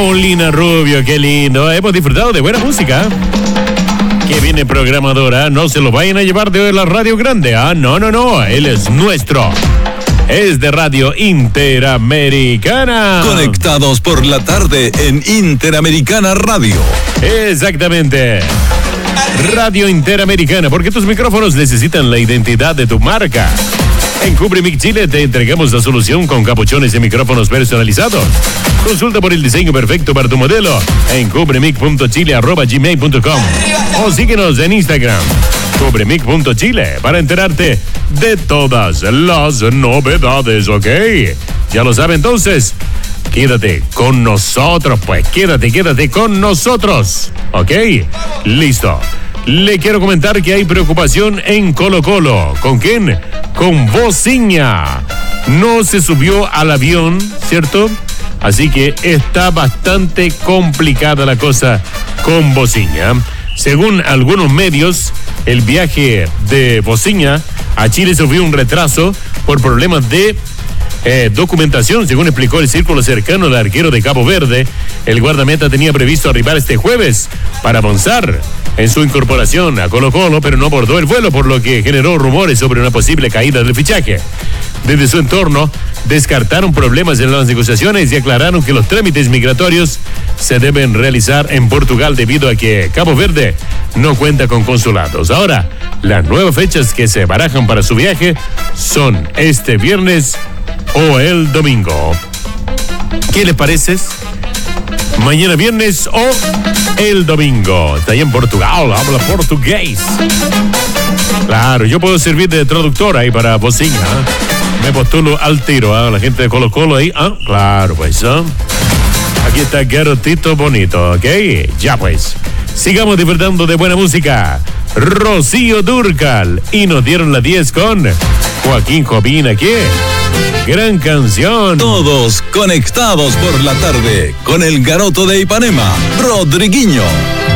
Paulina Rubio, qué lindo. Hemos disfrutado de buena música. Que viene programadora, no se lo vayan a llevar de la radio grande. No, él es nuestro. Es de Radio Interamericana. Conectados por la tarde en Interamericana Radio. Exactamente. Radio Interamericana, porque tus micrófonos necesitan la identidad de tu marca. En Cubremic Chile te entregamos la solución con capuchones y micrófonos personalizados. Consulta por el diseño perfecto para tu modelo en cubremic.chile@gmail.com o síguenos en Instagram, cubremic.chile, para enterarte de todas las novedades, ¿ok? Ya lo sabe entonces. Quédate con nosotros, pues. Quédate con nosotros, ¿ok? Listo. Le quiero comentar que hay preocupación en Colo-Colo. ¿Con quién? Con Vozinha. No se subió al avión, ¿cierto? Así que está bastante complicada la cosa con Vozinha. Según algunos medios, el viaje de Vozinha a Chile sufrió un retraso por problemas de documentación, según explicó el círculo cercano del arquero de Cabo Verde. El guardameta tenía previsto arribar este jueves para avanzar en su incorporación a Colo-Colo, pero no abordó el vuelo, por lo que generó rumores sobre una posible caída del fichaje. Desde su entorno, descartaron problemas en las negociaciones y aclararon que los trámites migratorios se deben realizar en Portugal debido a que Cabo Verde no cuenta con consulados. Ahora, las nuevas fechas que se barajan para su viaje son este viernes o el domingo. ¿Qué les parece? Mañana viernes o el domingo. Está ahí en Portugal, habla portugués. Claro, yo puedo servir de traductor ahí para Vozinha. Me postulo al tiro, la gente de Colo-Colo ahí. Claro, pues. Aquí está Garotito Bonito, ¿ok? Ya pues. Sigamos disfrutando de buena música. Rocío Dúrcal. Y nos dieron la 10 con Joaquín Jovina, ¿qué? Gran canción. Todos conectados por la tarde con el Garoto de Ipanema, Rodriguinho.